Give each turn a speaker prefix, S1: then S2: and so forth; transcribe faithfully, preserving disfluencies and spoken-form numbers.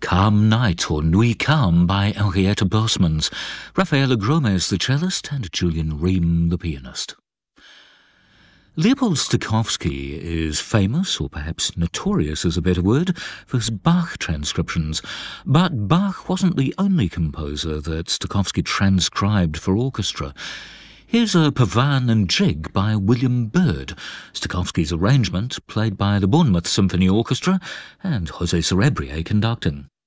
S1: Calm Night, or Nuit Calme by Henriette Bosmans, Rafaela Gromes the cellist, and Julian Ream the pianist. Leopold Stokowski is famous, or perhaps notorious is a better word, for his Bach transcriptions. But Bach wasn't the only composer that Stokowski transcribed for orchestra. Here's a Pavane and Jig by William Byrd, Stokowski's arrangement played by the Bournemouth Symphony Orchestra and José Cerebrier conducting.